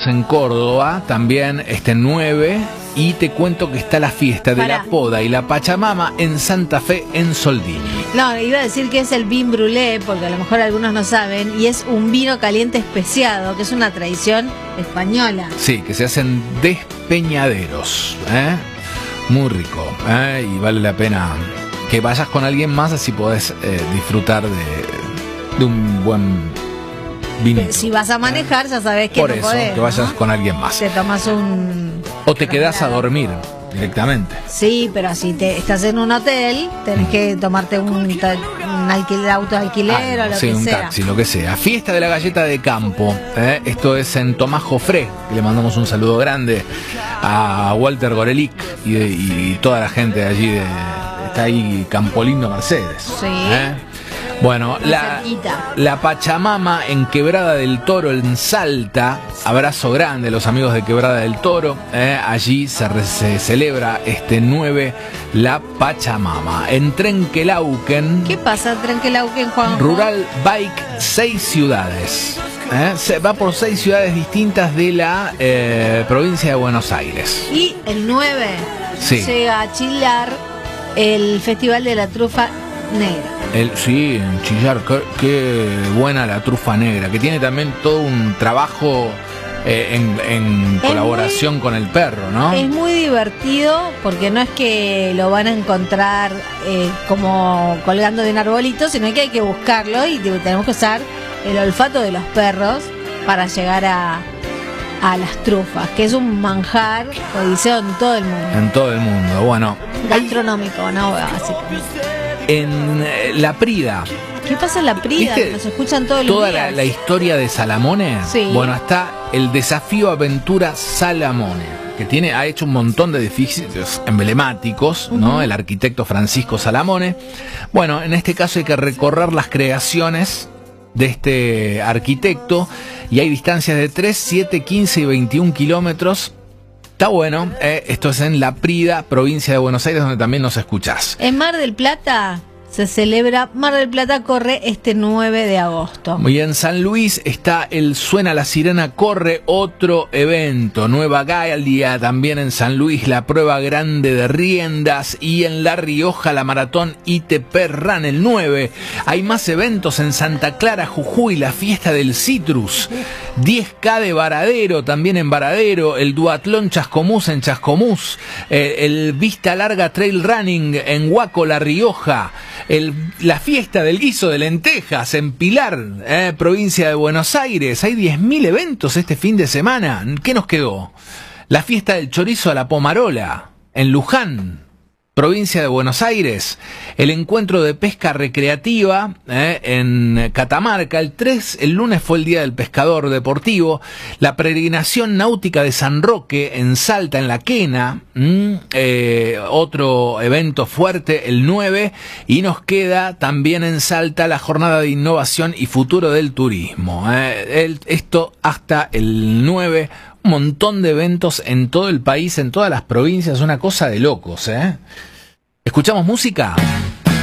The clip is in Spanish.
en Córdoba, también este 9, y te cuento que está la fiesta de la Poda y la Pachamama en Santa Fe, en Soldini. No, iba a decir que es el vin brûlé, porque a lo mejor algunos no saben, y es un vino caliente especiado, que es una tradición española. Sí, que se hacen despeñaderos, muy rico, y vale la pena que vayas con alguien más, así podés disfrutar de un buen vinito. Si vas a manejar, ya sabés que por no eso, podés, que vayas, ¿no?, con alguien más. Te tomas un... O te quedás a dormir directamente. Sí, pero si te estás en un hotel, tenés que tomarte un auto alquiler o lo que un sea. Taxi, lo que sea. Fiesta de la galleta de campo. Esto es en Tomás Jofré. Le mandamos un saludo grande a Walter Gorelick y toda la gente de allí. Está ahí Campolindo Mercedes. Sí. Bueno, la Pachamama en Quebrada del Toro, en Salta. Abrazo grande a los amigos de Quebrada del Toro. Allí se celebra este 9 la Pachamama. En Trenquelauquen. ¿Qué pasa en Trenquelauquen, Juan? Rural Bike, 6 ciudades. Se va por 6 ciudades distintas de la provincia de Buenos Aires. Y el 9 llega a Chillar el Festival de la Trufa Negra. Sí, en Chillar, qué buena la trufa negra, que tiene también todo un trabajo en colaboración con el perro, ¿no? Es muy divertido, porque no es que lo van a encontrar como colgando de un arbolito, sino que hay que buscarlo y tenemos que usar el olfato de los perros para llegar a las trufas, que es un manjar codiciado en todo el mundo. En todo el mundo, bueno. Gastronómico, ¿no? Básicamente. En La Prida. ¿Qué pasa en La Prida? Que nos escuchan todos los días. Toda la historia de Salamone. Sí. Bueno, está el Desafío Aventura Salamone, que ha hecho un montón de edificios emblemáticos, ¿no? El arquitecto Francisco Salamone. Bueno, en este caso hay que recorrer las creaciones de este arquitecto y hay distancias de 3, 7, 15 y 21 kilómetros. Está bueno, esto es en La Prida, provincia de Buenos Aires, donde también nos escuchás. En Mar del Plata se celebra, Mar del Plata corre este 9 de agosto. Y en San Luis está el Suena la Sirena Corre, otro evento. Nueva Galia también en San Luis, la prueba grande de riendas. Y en La Rioja, la maratón ITP Run, el 9. Hay más eventos en Santa Clara, Jujuy, la fiesta del Citrus. 10K de Varadero, también en Varadero. El Duatlón Chascomús en Chascomús. El Vista Larga Trail Running en Huaco, La Rioja. La fiesta del guiso de lentejas en Pilar, provincia de Buenos Aires. Hay 10.000 eventos este fin de semana. ¿Qué nos quedó? La fiesta del chorizo a la Pomarola en Luján, provincia de Buenos Aires. El encuentro de pesca recreativa en Catamarca. El lunes fue el Día del Pescador Deportivo. La peregrinación náutica de San Roque en Salta, en La Quena. Otro evento fuerte, el 9. Y nos queda también en Salta la Jornada de Innovación y Futuro del Turismo. Esto hasta el 9. Un montón de eventos en todo el país, en todas las provincias. Una cosa de locos, ¿Escuchamos música?